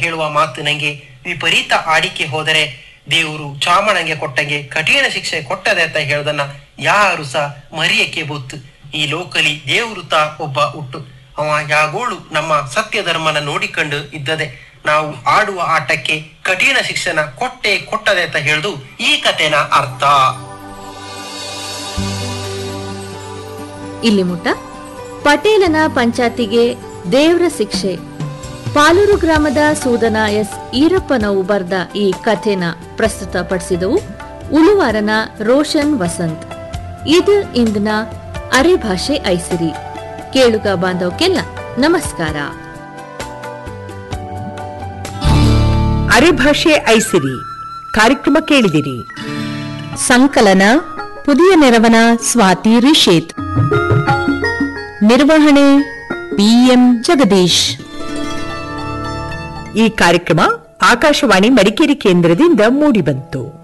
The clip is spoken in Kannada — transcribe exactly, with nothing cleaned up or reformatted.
ಹೇಳುವ ಮಾತು ನಂಗೆ ವಿಪರೀತ ಆಡಿಕೆ ಹೋದರೆ ದೇವರು ಚಾಮಣಂಗೆ ಕೊಟ್ಟಂಗೆ ಕಠಿಣ ಶಿಕ್ಷೆ ಕೊಟ್ಟದೆ ಅಂತ ಹೇಳೋದನ್ನ ಯಾರು ಸಹ ಮರಿಯಕ್ಕೆ ಬೊತ್ತು. ಈ ಲೋಕಲಿ ದೇವರು ತಾ ಒಬ್ಬ ಹುಟ್ಟು, ಅವ ಯಾಗೋಳು ನಮ್ಮ ಸತ್ಯ ಧರ್ಮನ ನೋಡಿಕೊಂಡು ಇದ್ದದೆ. ನಾವು ಆಡುವ ಆಟಕ್ಕೆ ಕಠಿಣ ಶಿಕ್ಷಣ ಕೊಟ್ಟೆ ಕೊಟ್ಟದೆ ಅಂತ ಹೇಳುದು ಈ ಕಥೆನ ಅರ್ಥ. ಇಲ್ಲಿ ಮುಟ್ಟ ಪಟೇಲನ ಪಂಚಾಯತಿಗೆ ದೇವ್ರ ಶಿಕ್ಷೆ, ಪಾಲೂರು ಗ್ರಾಮದ ಸೂದನ ಎಸ್ ಈರಪ್ಪನವು ಬರೆದ ಈ ಕಥೆನ ಪ್ರಸ್ತುತಪಡಿಸಿದವು ಉಳುವಾರನ ರೋಷನ್ ವಸಂತ್. ಇದು ಇಂದಿನ ಅರೆ ಭಾಷೆ ಐಸಿರಿ. ಕೇಳುಗ ಬಾಂಧವಕ್ಕೆಲ್ಲ ನಮಸ್ಕಾರ. ಅರೆ ಭಾಷೆ ಐಸಿರಿ ಕಾರ್ಯಕ್ರಮ ಕೇಳಿದಿರಿ. ಸಂಕಲನ ಪುದಿಯ ನೆರವನ ಸ್ವಾತಿ ರಿಷೇತ್, ನಿರ್ವಹಣೆ ಪಿಎಂ ಜಗದೀಶ್. ಈ ಕಾರ್ಯಕ್ರಮ ಆಕಾಶವಾಣಿ ಮಡಿಕೇರಿ ಕೇಂದ್ರದಿಂದ ಮೂಡಿಬಂತು.